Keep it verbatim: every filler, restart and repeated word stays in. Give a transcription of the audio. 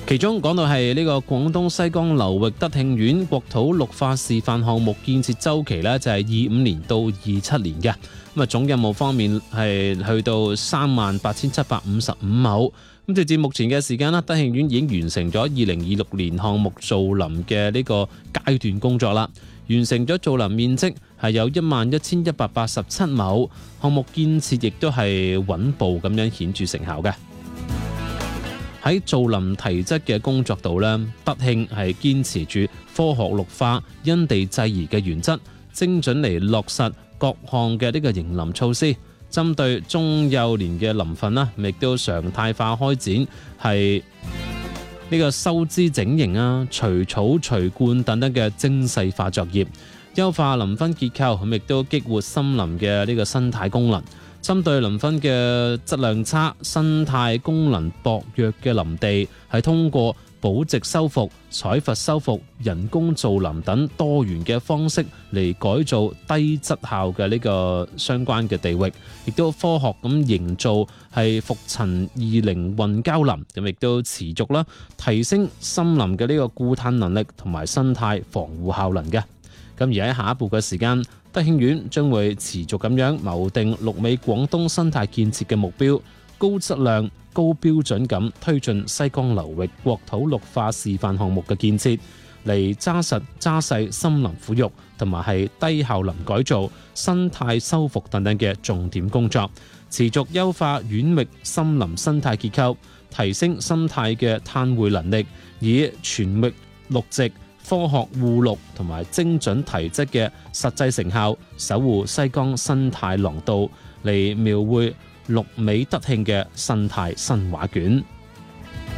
其中講到係呢個廣東西江流域德慶縣國土綠化示範項目建設週期呢，就係二五年到二七年嘅。咁啊，總任務方面係去到三萬八千七百五十五畝。咁直至目前嘅時間啦，德慶縣已經完成咗二零二六年項目造林嘅呢個階段工作啦，完成咗造林面積係有一萬一千一百八十七畝，項目建設亦都係穩步咁樣顯著成效嘅。喺造林提質嘅工作度呢，德慶係堅持住科學綠化、因地制宜嘅原則，精準嚟落實各項嘅呢個營林措施。針對中幼年嘅林份啦，亦都常態化開展係呢個修枝整形啊、除草除灌等等嘅精細化作業，優化林分結構，咁亦都激活森林嘅呢個生態功能。針對林分嘅質量差、生態功能薄弱嘅林地，係通過保植修復、採伐修復、人工造林等多元嘅方式嚟改造低質效嘅呢個相關嘅地域，亦都科學咁營造係覆塵易凌混交林，咁亦都持續啦提升森林嘅呢個固碳能力同埋生態防護效能嘅。咁而喺下一步嘅時間，德慶縣將會持續咁樣謀定綠美廣東生態建設嘅目標，高質量、高標準咁推進西江流域國土綠化示範項目嘅建設，嚟揸實揸細森林撫育同埋係低效林改造、生態修復等等嘅重點工作，持續優化縣域森林生態結構，提升生態嘅碳匯能力，以全域綠植、科學護綠同埋精準提質嘅實際成效，守護西江生態廊道，嚟描繪綠美德慶嘅生態新畫卷。